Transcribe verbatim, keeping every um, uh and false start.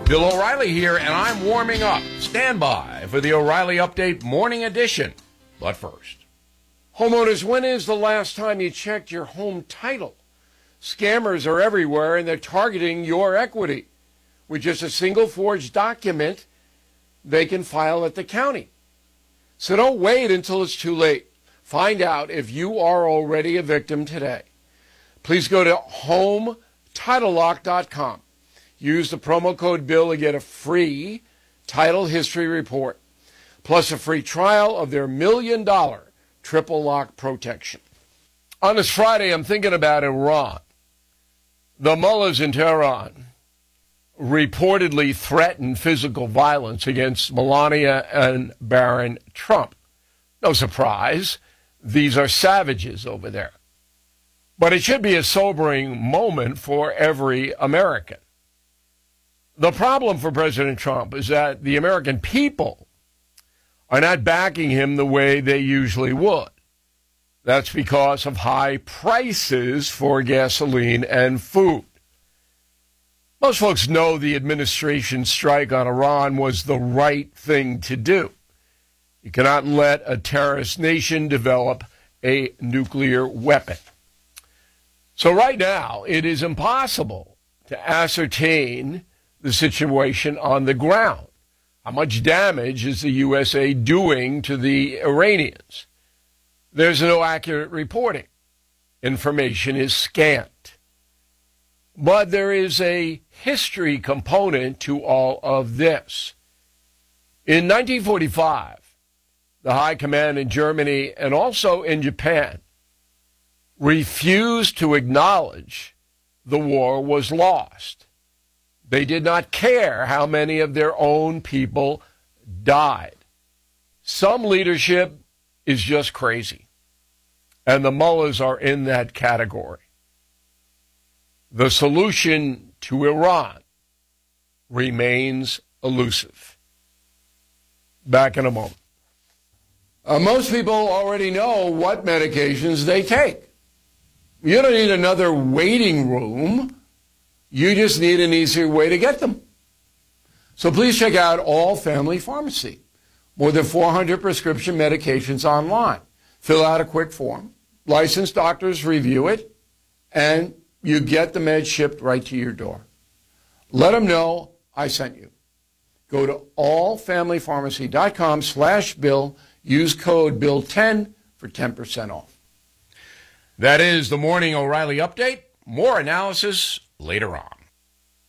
Bill O'Reilly here, and I'm warming up. Stand by for the O'Reilly Update Morning Edition. But first, homeowners, when is the last time you checked your home title? Scammers are everywhere, and they're targeting your equity. With just a single forged document, they can file at the county. So don't wait until it's too late. Find out if you are already a victim today. Please go to home title lock dot com. Use the promo code BILL to get a free title history report, plus a free trial of their million dollar triple lock protection. On this Friday, I'm thinking about Iran. The mullahs in Tehran reportedly threatened physical violence against Melania and Baron Trump. No surprise, these are savages over there. But it should be a sobering moment for every American. The problem for President Trump is that the American people are not backing him the way they usually would. That's because of high prices for gasoline and food. Most folks know the administration's strike on Iran was the right thing to do. You cannot let a terrorist nation develop a nuclear weapon. So right now, it is impossible to ascertain the situation on the ground. How much damage is the U S A doing to the Iranians? There's no accurate reporting. Information is scant. But there is a history component to all of this. In nineteen forty-five, the High Command in Germany and also in Japan refused to acknowledge the war was lost. They did not care how many of their own people died. Some leadership is just crazy, and the mullahs are in that category. The solution to Iran remains elusive. Back in a moment. Uh, most people already know what medications they take. You don't need another waiting room. You just need an easier way to get them. So please check out All Family Pharmacy. More than four hundred prescription medications online. Fill out a quick form. Licensed doctors review it, and you get the meds shipped right to your door. Let them know I sent you. Go to all family pharmacy dot com slash bill. Use code bill ten for ten percent off. That is the Morning O'Reilly Update. More analysis later on.